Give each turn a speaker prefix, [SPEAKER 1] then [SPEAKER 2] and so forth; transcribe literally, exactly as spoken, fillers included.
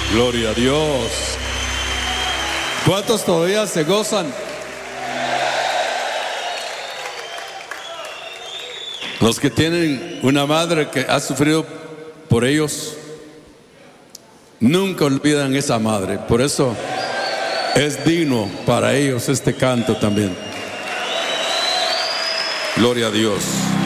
[SPEAKER 1] Gloria a Dios. ¿Cuántos todavía se gozan? Los que tienen una madre que ha sufrido por ellos, nunca olvidan esa madre. Por eso es digno para ellos este canto también. Gloria a Dios.